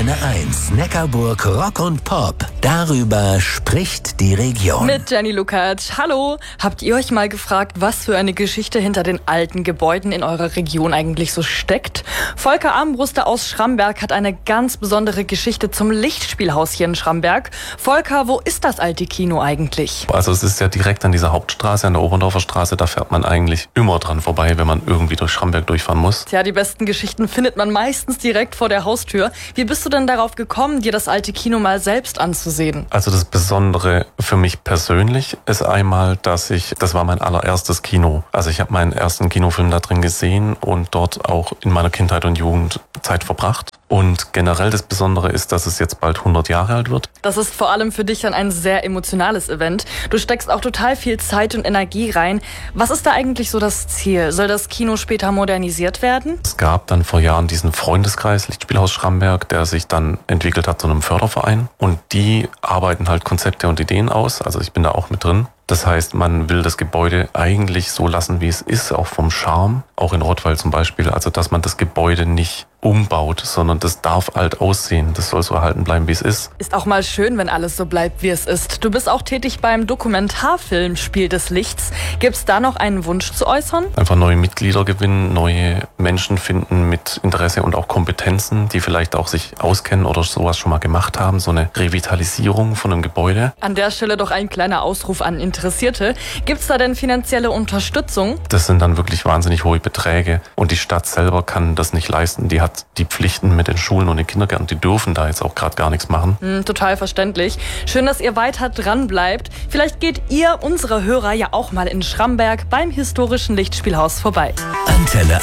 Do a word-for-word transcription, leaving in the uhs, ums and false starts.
Antenne eins, Neckarburg Rock und Pop. Darüber spricht die Region. Mit Jenny Lukacs. Hallo. Habt ihr euch mal gefragt, was für eine Geschichte hinter den alten Gebäuden in eurer Region eigentlich so steckt? Volker Armbruster aus Schramberg hat eine ganz besondere Geschichte zum Lichtspielhaus hier in Schramberg. Volker, wo ist das alte Kino eigentlich? Also es ist ja direkt an dieser Hauptstraße, an der Oberndorfer Straße. Da fährt man eigentlich immer dran vorbei, wenn man irgendwie durch Schramberg durchfahren muss. Tja, die besten Geschichten findet man meistens direkt vor der Haustür. Wie bist du denn darauf gekommen, dir das alte Kino mal selbst anzusehen? Also das Besondere für mich persönlich ist einmal, dass ich, das war mein allererstes Kino. Also ich habe meinen ersten Kinofilm da drin gesehen und dort auch in meiner Kindheit und Jugend Zeit verbracht. Und generell das Besondere ist, dass es jetzt bald hundert Jahre alt wird. Das ist vor allem für dich dann ein sehr emotionales Event. Du steckst auch total viel Zeit und Energie rein. Was ist da eigentlich so das Ziel? Soll das Kino später modernisiert werden? Es gab dann vor Jahren diesen Freundeskreis Lichtspielhaus Schramberg, der sich dann entwickelt hat zu einem Förderverein. Und die arbeiten halt Konzepte und Ideen aus. Also ich bin da auch mit drin. Das heißt, man will das Gebäude eigentlich so lassen, wie es ist, auch vom Charme. Auch in Rottweil zum Beispiel. Also dass man das Gebäude nicht umbaut, sondern das darf alt aussehen. Das soll so erhalten bleiben, wie es ist. Ist auch mal schön, wenn alles so bleibt, wie es ist. Du bist auch tätig beim Dokumentarfilm Spiel des Lichts. Gibt's da noch einen Wunsch zu äußern? Einfach neue Mitglieder gewinnen, neue Menschen finden mit Interesse und auch Kompetenzen, die vielleicht auch sich auskennen oder sowas schon mal gemacht haben. So eine Revitalisierung von einem Gebäude. An der Stelle doch ein kleiner Ausruf an Interessierte. Gibt's da denn finanzielle Unterstützung? Das sind dann wirklich wahnsinnig hohe Beträge. Und die Stadt selber kann das nicht leisten. Die hat die Pflichten mit den Schulen und den Kindergärten. Die dürfen da jetzt auch gerade gar nichts machen. Hm, total verständlich. Schön, dass ihr weiter dran bleibt. Vielleicht geht ihr, unsere Hörer, ja auch mal in Schramberg beim historischen Lichtspielhaus vorbei. Antenne